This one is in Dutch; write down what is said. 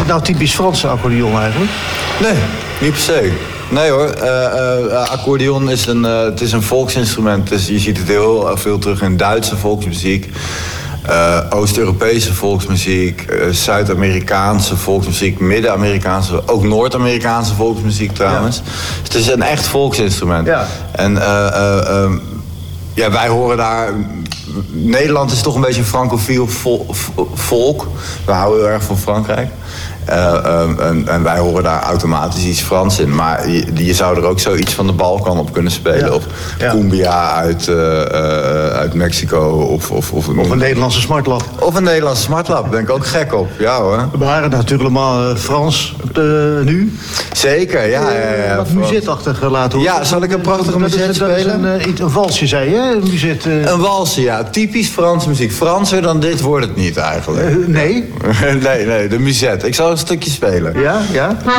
het nou typisch Franse accordeon eigenlijk? Nee, niet per se. Nee hoor, accordeon is het is een volksinstrument. Dus je ziet het heel veel terug in Duitse volksmuziek. Oost-Europese volksmuziek, Zuid-Amerikaanse volksmuziek, Midden-Amerikaanse, ook Noord-Amerikaanse volksmuziek trouwens. Ja. Dus het is een echt volksinstrument. Ja. En wij horen daar... Nederland is toch een beetje een francofiel volk. We houden heel erg van Frankrijk. En wij horen daar automatisch iets Frans in. Maar je zou er ook zoiets van de Balkan op kunnen spelen. Of cumbia uit Mexico. Of een Nederlandse smartlap. Of een Nederlandse smartlap, daar ben ik ook gek op. Ja hoor. We waren natuurlijk allemaal Frans nu. Zeker, ja. Wat muzetachtig laten horen. Ja, zal ik een prachtige muzet spelen? Een valsje, zei je, hè? Muzet, Een walsje, ja. Typisch Frans muziek. Franser dan dit wordt het niet eigenlijk. Nee? Nee, de muzet. Ik zal een stukje spelen. Ja.